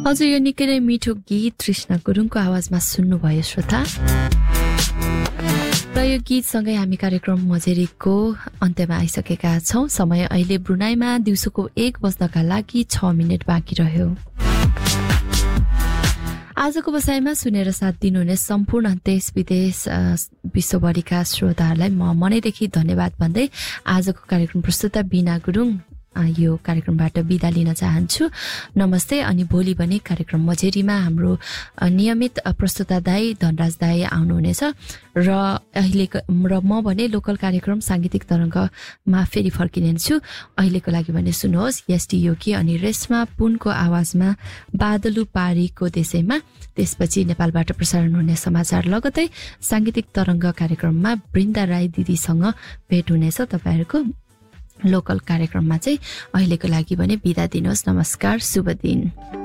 हजुर यो निकै नै मिठो गीत तृष्णा गुरुङको आवाजमा सुन्नुभयो श्रोता। र यो गीतसँगै हामी कार्यक्रम मजेरीको अन्त्यमा आइसकेका छौं। समय अहिले ब्रुनाईमा दिउँसोको 1 बज्नका लागि 6 मिनेट बाँकी रह्यो। आजको बसाइमा सुनेर साथ दिनुहुने सम्पूर्ण देश विदेश विश्वभरिका श्रोताहरूलाई म मनैदेखि धन्यवाद भन्दै आजको कार्यक्रम प्रस्तुता बिना गुरुङ यो कार्यक्रमबाट बिदा लिन चाहन्छु। नमस्ते। अनि भोलि भने कार्यक्रम मजेरीमा हाम्रो नियमित प्रस्तुता दाई धनराज दाई आउनुहुनेछ र म भने लोकल कार्यक्रम सांगीतिक तरङ्गमा फेरि फर्किनेछु। अहिलेको लागि भने सुन्नुहोस् एसटी योगी अनि रेशमा पुनको आवाजमा बादलु पारीको देशैमा। त्यसपछि नेपालबाट प्रसारण हुने समाचार लगतै सांगीतिक तरङ्ग कार्यक्रममा बृन्दा राई दिदीसँग भेट हुनेछ तपाईहरुको। लोकल कार्यक्रममा चाहिँ अहिलेको लागि भने बिदा दिनुहोस्। नमस्कार, शुभ दिन।